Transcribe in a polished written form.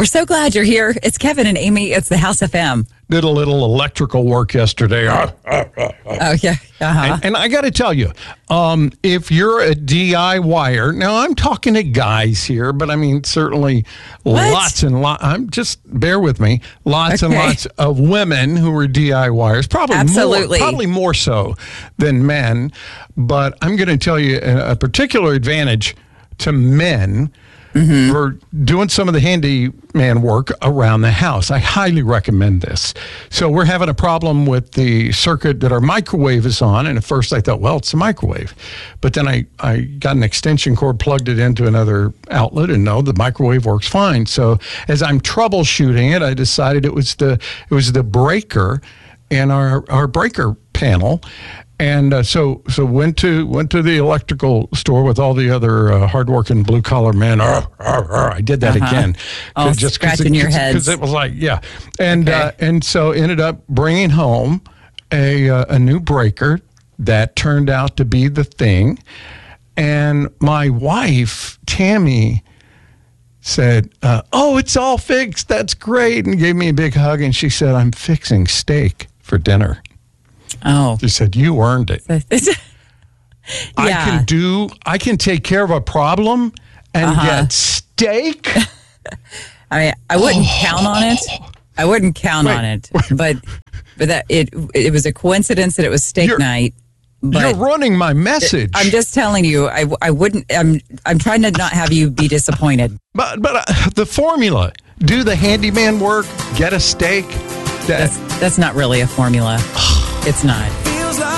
We're so glad you're here. It's Kevin and Amy. It's the House FM. Did a little electrical work yesterday. Oh, yeah. Uh-huh. And I got to tell you, if you're a DIYer, now I'm talking to guys here, but I mean, certainly lots and lots. Bear with me. Lots and lots of women who are DIYers, probably more so than men. But I'm going to tell you a particular advantage to men for doing some of the handyman work around the house. I highly recommend this. So we're having a problem with the circuit that our microwave is on. And at first I thought, well, it's a microwave. But then I got an extension cord, plugged it into another outlet, and no, the microwave works fine. So as I'm troubleshooting it, I decided it was the breaker in our breaker panel. And so went to the electrical store with all the other hardworking blue collar men. I did that again, just scratching your heads because it was like and so ended up bringing home a new breaker that turned out to be the thing. And my wife Tammy said, "Oh, it's all fixed. That's great," and gave me a big hug. And she said, "I'm fixing steak for dinner." Oh, she said, "You earned it." Yeah. I can take care of a problem and get steak. I wouldn't count on it. I wouldn't count on it, but that it was a coincidence that it was steak night. But you're running my message. I'm just telling you, I wouldn't. I'm trying to not have you be disappointed. But the formula: do the handyman work, get a steak. That's not really a formula. It's not.